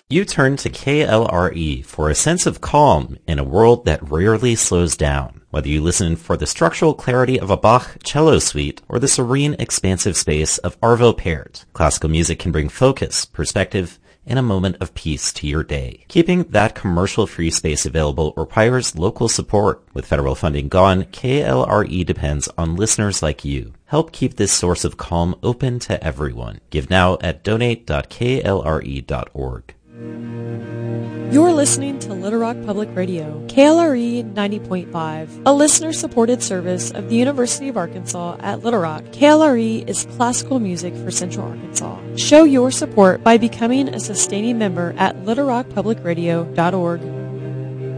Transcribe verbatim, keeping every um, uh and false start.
You turn to K L R E for a sense of calm in a world that rarely slows down. Whether you listen for the structural clarity of a Bach cello suite or the serene, expansive space of Arvo Pärt, classical music can bring focus, perspective, and a moment of peace to your day. Keeping that commercial-free space available requires local support. With federal funding gone, K L R E depends on listeners like you. Help keep this source of calm open to everyone. Give now at donate dot k l r e dot org. You're listening to Little Rock Public Radio, K L R E ninety point five, a listener-supported service of the University of Arkansas at Little Rock. K L R E is classical music for Central Arkansas. Show your support by becoming a sustaining member at little rock public radio dot org